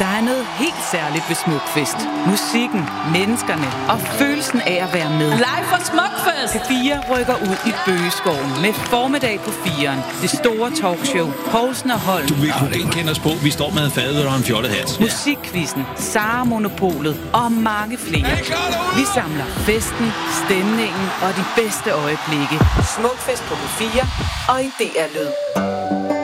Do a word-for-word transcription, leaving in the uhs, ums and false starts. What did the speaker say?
Der er noget helt særligt ved Smukfest. Musikken, menneskerne og følelsen af at være med. Live fra Smukfest! P fire rykker ud i Bøgeskoven med formiddag på firen. Det store talkshow. Poulsen og Holm. Du vil kunne genkende os på. Vi står med en fadøl og en fjollet hat. Musikquizzen, Sara Monopolet og mange flere. Vi samler festen, stemningen og de bedste øjeblikke. Smukfest på P fire og i D R Lyd.